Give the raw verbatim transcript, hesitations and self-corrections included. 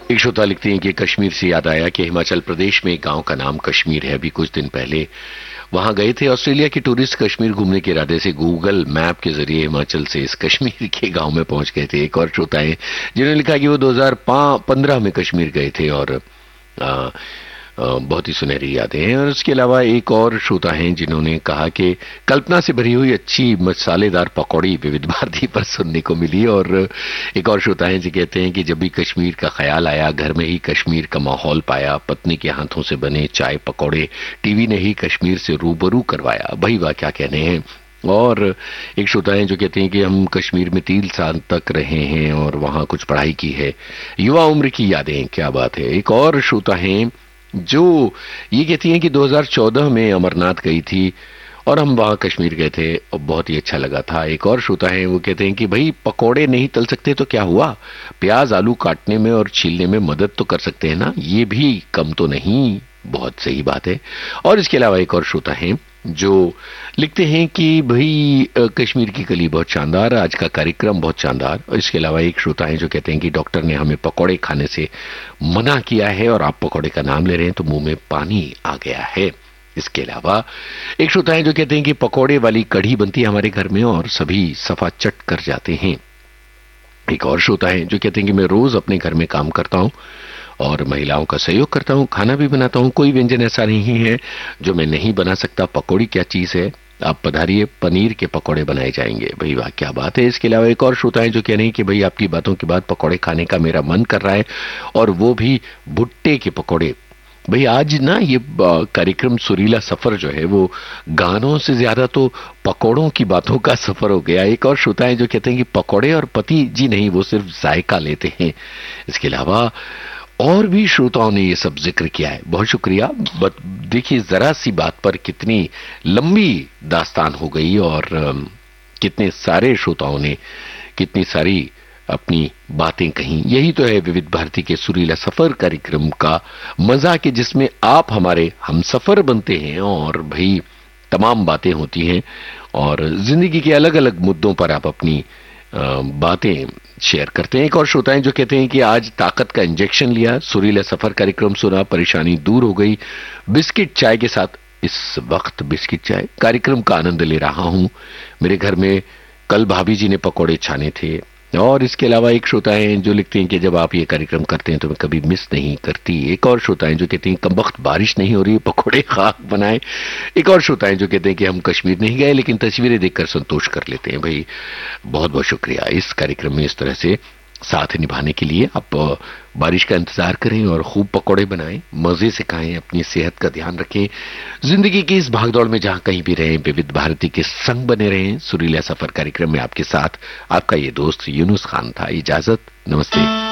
एक श्रोता लिखते हैं कि कश्मीर से याद आया कि हिमाचल प्रदेश में एक गांव का नाम कश्मीर है। अभी कुछ दिन पहले वहां गए थे। ऑस्ट्रेलिया के टूरिस्ट कश्मीर घूमने के इरादे से गूगल मैप के जरिए हिमाचल से इस कश्मीर के गांव में पहुंच गए थे। एक और श्रोता है जिन्होंने लिखा कि वो दो हज़ार पंद्रह में कश्मीर गए थे और आ, बहुत ही सुनहरी यादें हैं। और उसके अलावा एक और श्रोता हैं जिन्होंने कहा कि कल्पना से भरी हुई अच्छी मसालेदार पकौड़ी विविध भारती पर सुनने को मिली। और एक और श्रोता हैं जो कहते हैं कि जब भी कश्मीर का ख्याल आया, घर में ही कश्मीर का माहौल पाया, पत्नी के हाथों से बने चाय पकौड़े टीवी ने ही कश्मीर से रूबरू करवाया। भाई वाह, क्या कहने हैं। और एक श्रोता हैं जो कहते हैं कि हम कश्मीर में तीन साल तक रहे हैं और वहां कुछ पढ़ाई की है। युवा उम्र की यादें, क्या बात है। एक और श्रोता हैं जो ये कहती हैं कि दो हज़ार चौदह में अमरनाथ गई थी और हम वहां कश्मीर गए थे और बहुत ही अच्छा लगा था। एक और श्रोता है वो कहते हैं कि भाई पकोड़े नहीं तल सकते तो क्या हुआ, प्याज आलू काटने में और छीलने में मदद तो कर सकते हैं ना, ये भी कम तो नहीं। बहुत सही बात है। और इसके अलावा एक और श्रोता है जो लिखते हैं कि भाई कश्मीर की कली बहुत शानदार, आज का कार्यक्रम बहुत शानदार। और इसके अलावा एक श्रोता है जो कहते हैं कि डॉक्टर ने हमें पकौड़े खाने से मना किया है और आप पकौड़े का नाम ले रहे हैं तो मुंह में पानी आ गया है। इसके अलावा एक श्रोता है जो कहते हैं कि पकौड़े वाली कढ़ी बनती है हमारे घर में और सभी सफा चट कर जाते हैं। एक और श्रोता है जो कहते हैं कि मैं रोज अपने घर में काम करता हूं और महिलाओं का सहयोग करता हूं, खाना भी बनाता हूं, कोई व्यंजन ऐसा नहीं है जो मैं नहीं बना सकता। पकौड़ी क्या चीज है, आप पधारिए, पनीर के पकौड़े बनाए जाएंगे। भाई वाह, क्या बात है। इसके अलावा एक और श्रोता है जो कह रहे हैं कि भाई आपकी बातों के बाद पकौड़े खाने का मेरा मन कर रहा है और वो भी भुट्टे के पकौड़े। भाई आज ना ये कार्यक्रम सुरीला सफर जो है वो गानों से ज्यादा तो पकौड़ों की बातों का सफर हो गया। एक और श्रोता है जो कहते हैं कि पकौड़े और पति जी नहीं, वो सिर्फ जायका लेते हैं। इसके अलावा और भी श्रोताओं ने ये सब जिक्र किया है, बहुत शुक्रिया। देखिए जरा सी बात पर कितनी लंबी दास्तान हो गई और कितने सारे श्रोताओं ने कितनी सारी अपनी बातें कही। यही तो है विविध भारती के सुरीला सफर कार्यक्रम का मजा, कि जिसमें आप हमारे हम सफर बनते हैं और भाई तमाम बातें होती हैं और जिंदगी के अलग अलग मुद्दों पर आप अपनी बातें शेयर करते हैं। एक और श्रोता हैं जो कहते हैं कि आज ताकत का इंजेक्शन लिया, सुरीला सफर कार्यक्रम सुना, परेशानी दूर हो गई, बिस्किट चाय के साथ इस वक्त बिस्किट चाय कार्यक्रम का आनंद ले रहा हूं। मेरे घर में कल भाभी जी ने पकौड़े छाने थे। और इसके अलावा एक श्रोता हैं जो लिखते हैं कि जब आप ये कार्यक्रम करते हैं तो मैं कभी मिस नहीं करती। एक और श्रोता हैं जो कहते हैं कमबख्त बारिश नहीं हो रही, पकौड़े खाक बनाए। एक और श्रोता हैं जो कहते हैं कि हम कश्मीर नहीं गए लेकिन तस्वीरें देखकर संतोष कर लेते हैं। भाई बहुत बहुत शुक्रिया इस कार्यक्रम में इस तरह से साथ निभाने के लिए। आप बारिश का इंतजार करें और खूब पकौड़े बनाएं, मजे से खाएं, अपनी सेहत का ध्यान रखें। जिंदगी की इस भागदौड़ में जहां कहीं भी रहें, विविध भारती के संग बने रहें। सुरीला सफर कार्यक्रम में आपके साथ आपका ये दोस्त यूनुस खान था। इजाजत, नमस्ते।